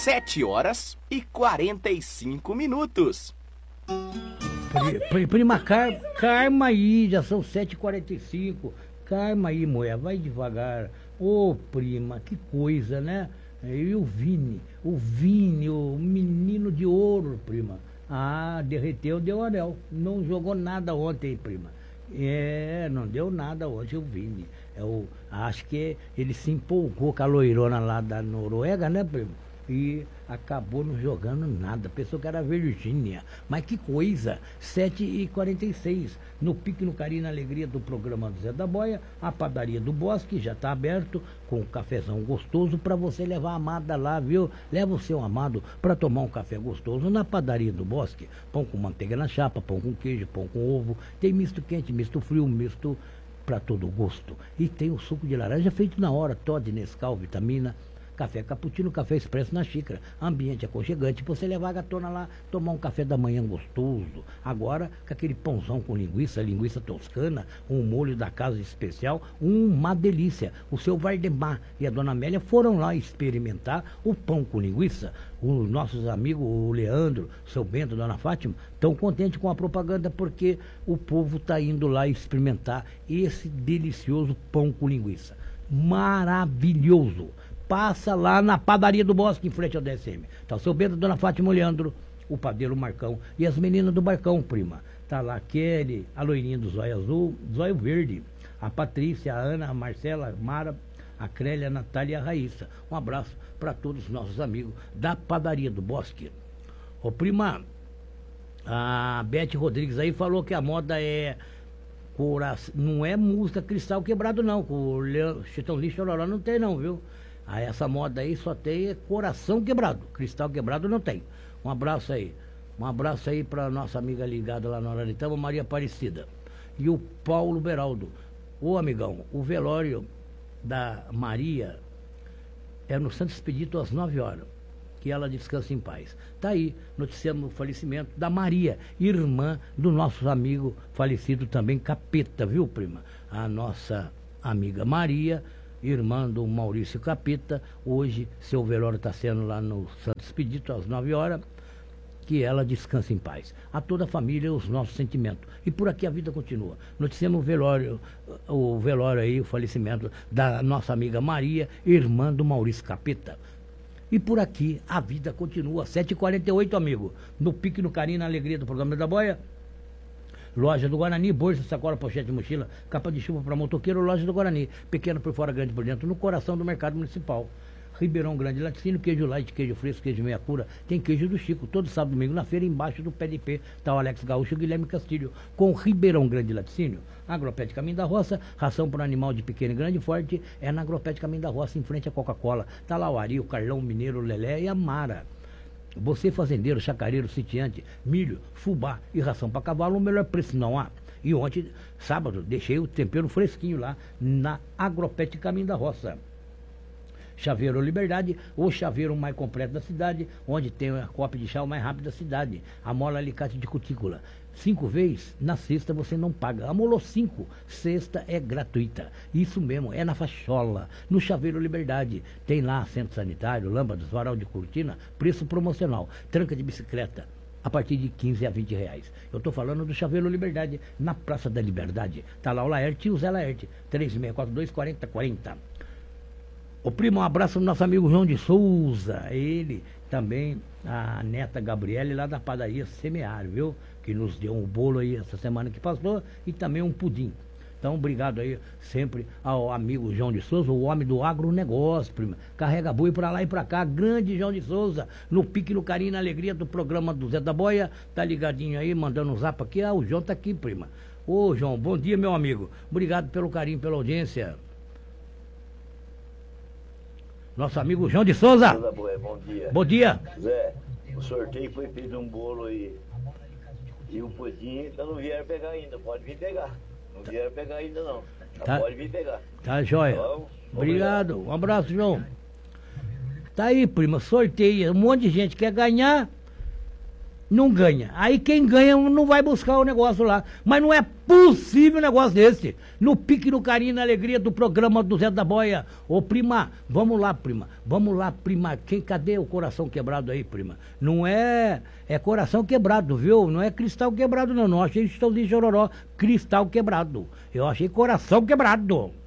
7h45. Prima, calma aí, já são 7h45. Calma aí, mulher, vai devagar. Ô, prima, que coisa, né? E o Vini, o menino de ouro, prima. Ah, derreteu, deu anel. Não jogou nada ontem, prima. Não deu nada hoje o Vini. Acho que ele se empolgou com a loirona lá da Noruega, né, primo? E acabou não jogando nada. Pensou que era Virgínia. Mas que coisa! 7h46. No pique, no carinho, na alegria do programa do Zé da Boia, a padaria do Bosque já está aberto com um cafezão gostoso para você levar a amada lá, viu? Leva o seu amado para tomar um café gostoso na padaria do Bosque. Pão com manteiga na chapa, pão com queijo, pão com ovo. Tem misto quente, misto frio, misto para todo gosto. E tem o suco de laranja feito na hora, Toddy, Nescau, vitamina. Café cappuccino, café expresso na xícara. Ambiente aconchegante. Você levar a gatona lá, tomar um café da manhã gostoso. Agora, com aquele pãozão com linguiça toscana, um molho da casa especial, uma delícia. O seu Vardemar e a dona Amélia foram lá experimentar o pão com linguiça. Os nossos amigos, o Leandro, o seu Bento, a dona Fátima, estão contentes com a propaganda porque o povo está indo lá experimentar esse delicioso pão com linguiça. Maravilhoso! Passa lá na padaria do Bosque, em frente ao DSM. Tá o seu Bento, a dona Fátima, o Leandro, o padeiro Marcão e as meninas do Barcão, prima. Tá lá a Kelly, a loirinha do zóio azul, zóio verde, a Patrícia, a Ana, a Marcela, a Mara, a Crélia, a Natália e a Raíssa. Um abraço para todos os nossos amigos da padaria do Bosque. Ô, prima, a Beth Rodrigues aí falou que a moda é... não é música Cristal Quebrado, não. O Chitãozinho Chororó não tem, não, viu? Essa moda aí só tem coração quebrado. Cristal quebrado não tem. Um abraço aí. Um abraço aí para nossa amiga ligada lá na Araritama, Maria Aparecida. E o Paulo Beraldo. Ô, amigão, o velório da Maria é no Santo Expedito às 9h. Que ela descanse em paz. Tá aí, noticiando o falecimento da Maria, irmã do nosso amigo falecido também, Capeta, viu, prima? A nossa amiga Maria, irmã do Maurício Capeta, hoje seu velório está sendo lá no Santo Expedito às 9h, que ela descanse em paz. A toda a família, os nossos sentimentos. E por aqui a vida continua. Noticiamos o velório aí, o falecimento da nossa amiga Maria, irmã do Maurício Capeta. E por aqui a vida continua. 7h48, amigo. No pique, no carinho, na alegria do programa da Boia. Loja do Guarani, bolsa, sacola, pochete, mochila, capa de chuva para motoqueiro, loja do Guarani. Pequeno por fora, grande por dentro, no coração do mercado municipal. Ribeirão Grande Laticínio, queijo light, queijo fresco, queijo meia cura. Tem queijo do Chico, todo sábado e domingo na feira, embaixo do PDP. Tá o Alex Gaúcho e o Guilherme Castilho. Com Ribeirão Grande Laticínio. Agropet Caminho da Roça, ração para animal de pequeno e grande e forte, é na Agropet Caminho da Roça, em frente à Coca-Cola. Tá lá o Ari, o Carlão, o Mineiro, o Lelé e a Mara. Você fazendeiro, chacareiro, sitiante, milho, fubá e ração para cavalo, o melhor preço não há. E ontem, sábado, deixei o tempero fresquinho lá na Agropet Caminho da Roça. Chaveiro Liberdade, o chaveiro mais completo da cidade, onde tem a cópia de chá mais rápido da cidade. A mola alicate de cutícula. 5 vezes, na sexta você não paga. Amolou 5, sexta é gratuita. Isso mesmo, é na Fachola, no Chaveiro Liberdade. Tem lá assento sanitário, lâmpadas, varal de cortina, preço promocional. Tranca de bicicleta, a partir de 15 a 20 reais. Eu estou falando do Chaveiro Liberdade, na Praça da Liberdade. Está lá o Laerte e o Zé Laerte, 3642-4040. O primo, um abraço do nosso amigo João de Souza, ele também, a neta Gabriele lá da padaria Semear, viu? Que nos deu um bolo aí essa semana que passou e também um pudim. Então, obrigado aí sempre ao amigo João de Souza, o homem do agronegócio, prima. Carrega boi pra lá e pra cá, grande João de Souza, no pique, no carinho, na alegria do programa do Zé da Boia, tá ligadinho aí, mandando um zap aqui, o João tá aqui, prima. Ô, João, bom dia, meu amigo. Obrigado pelo carinho, pela audiência. Nosso amigo João de Souza. Bom dia. Bom dia. Zé, o sorteio foi feito um bolo aí. E o pudim ainda não vieram pegar ainda. Pode vir pegar. Não vieram pegar ainda não. Tá, pode vir pegar. Tá jóia. Então, obrigado. Um abraço, João. Tá aí, prima. Sorteia. Um monte de gente quer ganhar. Não ganha. Aí quem ganha não vai buscar o negócio lá. Mas não é possível um negócio desse. No pique, no carinho, na alegria do programa do Zé da Boia. Ô, prima, vamos lá, prima. Vamos lá, prima. Cadê o coração quebrado aí, prima? Não é... É coração quebrado, viu? Não é cristal quebrado, não. Não achei Chitãozinho Chororó cristal quebrado. Eu achei coração quebrado.